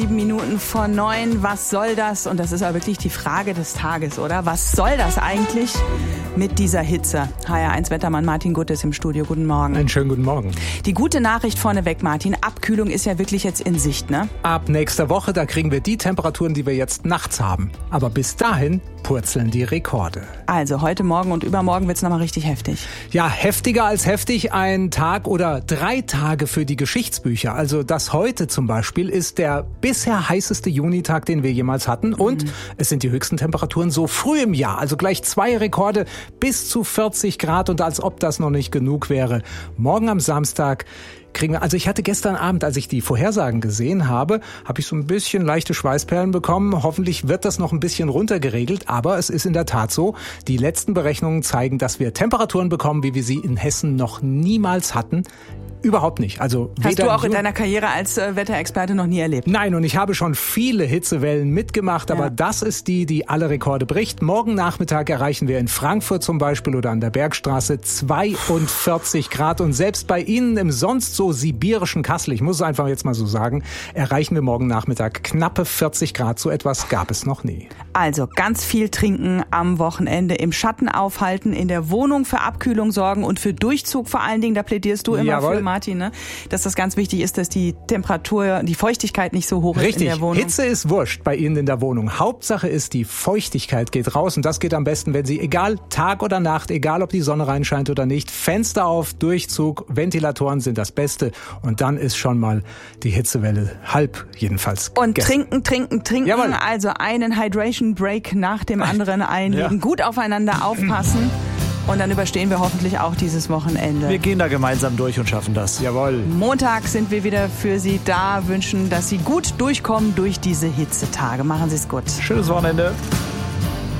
7 Minuten vor 9, was soll das? Und das ist ja wirklich die Frage des Tages, oder? Was soll das eigentlich mit dieser Hitze? HR1-Wettermann Martin Gutt ist im Studio. Guten Morgen. Einen schönen guten Morgen. Die gute Nachricht vorneweg, Martin. Abkühlung ist ja wirklich jetzt in Sicht, ne? Ab nächster Woche, da kriegen wir die Temperaturen, die wir jetzt nachts haben. Aber bis dahin purzeln die Rekorde. Also heute Morgen und übermorgen wird's nochmal richtig heftig. Ja, heftiger als heftig. Ein Tag oder 3 Tage für die Geschichtsbücher. Also das heute zum Beispiel ist der bisher heißeste Junitag, den wir jemals hatten. Und es sind die höchsten Temperaturen so früh im Jahr. Also gleich 2 Rekorde bis zu 40 Grad. Und als ob das noch nicht genug wäre. Morgen am Samstag kriegen wir, also ich hatte gestern Abend, als ich die Vorhersagen gesehen habe, habe ich so ein bisschen leichte Schweißperlen bekommen. Hoffentlich wird das noch ein bisschen runtergeregelt, aber es ist in der Tat so, die letzten Berechnungen zeigen, dass wir Temperaturen bekommen, wie wir sie in Hessen noch niemals hatten. Überhaupt nicht. Also hast du auch in deiner Karriere als Wetterexperte noch nie erlebt? Nein, und ich habe schon viele Hitzewellen mitgemacht, aber das ist die alle Rekorde bricht. Morgen Nachmittag erreichen wir in Frankfurt zum Beispiel oder an der Bergstraße 42 Grad. Und selbst bei Ihnen im sonst so sibirischen Kassel, ich muss es einfach jetzt mal so sagen, erreichen wir morgen Nachmittag knappe 40 Grad. So etwas gab es noch nie. Also ganz viel trinken am Wochenende, im Schatten aufhalten, in der Wohnung für Abkühlung sorgen und für Durchzug vor allen Dingen, da plädierst du immer für, Martin, ne? Dass das ganz wichtig ist, dass die Temperatur, die Feuchtigkeit nicht so hoch ist in der Wohnung. Richtig, Hitze ist wurscht bei Ihnen in der Wohnung. Hauptsache ist, die Feuchtigkeit geht raus und das geht am besten, wenn Sie, egal Tag oder Nacht, egal ob die Sonne reinscheint oder nicht, Fenster auf, Durchzug, Ventilatoren sind das Beste und dann ist schon mal die Hitzewelle halb jedenfalls und trinken. Jawohl. Also einen Hydration Break nach dem anderen einlegen, gut aufeinander aufpassen. Und dann überstehen wir hoffentlich auch dieses Wochenende. Wir gehen da gemeinsam durch und schaffen das. Jawohl. Montag sind wir wieder für Sie da, wünschen, dass Sie gut durchkommen durch diese Hitzetage. Machen Sie es gut. Schönes Wochenende.